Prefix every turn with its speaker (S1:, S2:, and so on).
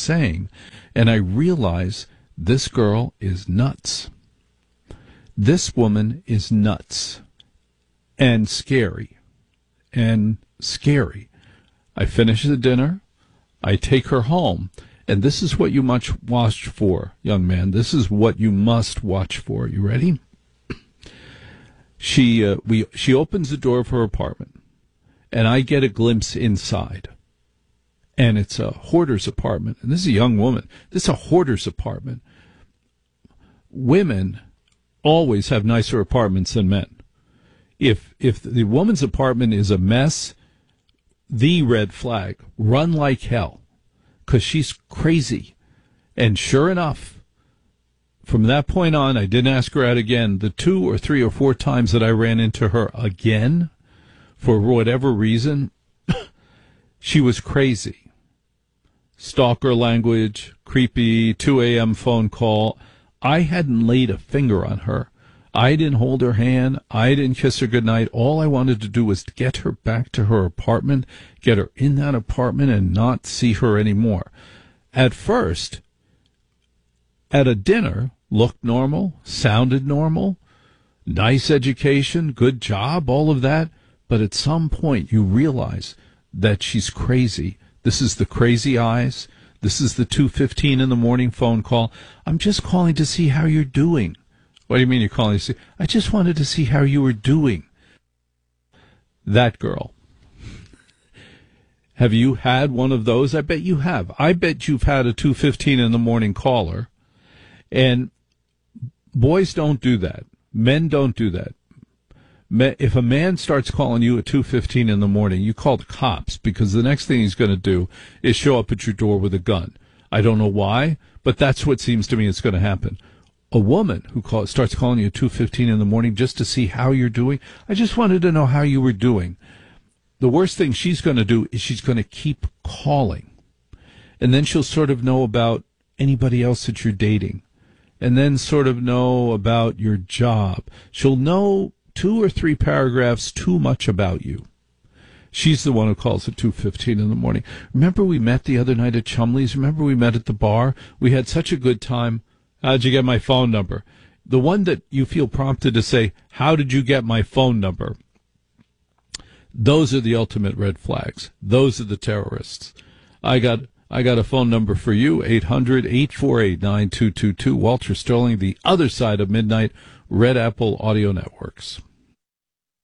S1: saying, and I realize this girl is nuts. This woman is nuts and scary and scary. I finish the dinner. I take her home. And this is what you must watch for, young man. This is what you must watch for. You ready? She opens the door of her apartment, and I get a glimpse inside. And it's a hoarder's apartment. And this is a young woman. This is a hoarder's apartment. Women always have nicer apartments than men. If the woman's apartment is a mess, the red flag, run like hell, because she's crazy. And sure enough, from that point on, I didn't ask her out again. The 2 or 3 or 4 times that I ran into her again, for whatever reason, she was crazy. Stalker language, creepy, 2 a.m. phone call. I hadn't laid a finger on her. I didn't hold her hand. I didn't kiss her goodnight. All I wanted to do was get her back to her apartment, get her in that apartment, and not see her anymore. At first, at a dinner, looked normal, sounded normal, nice education, good job, all of that. But at some point, you realize that she's crazy. This is the crazy eyes. This is the 2:15 in the morning phone call. I'm just calling to see how you're doing. What do you mean you're calling to see? I just wanted to see how you were doing. That girl. Have you had one of those? I bet you have. I bet you've had a 2:15 in the morning caller. And boys don't do that. Men don't do that. If a man starts calling you at 2:15 in the morning, you call the cops, because the next thing he's going to do is show up at your door with a gun. I don't know why, but that's what seems to me is going to happen. A woman who starts calling you at 2:15 in the morning just to see how you're doing, I just wanted to know how you were doing. The worst thing she's going to do is she's going to keep calling. And then she'll sort of know about anybody else that you're dating. And then sort of know about your job. She'll know 2 or 3 paragraphs too much about you. She's the one who calls at 2:15 in the morning. Remember we met the other night at Chumley's? Remember we met at the bar? We had such a good time. How'd you get my phone number? The one that you feel prompted to say, how did you get my phone number? Those are the ultimate red flags. Those are the terrorists. I got a phone number for you, 800-848-9222. Walter Sterling, The Other Side of Midnight, Red Apple Audio Networks.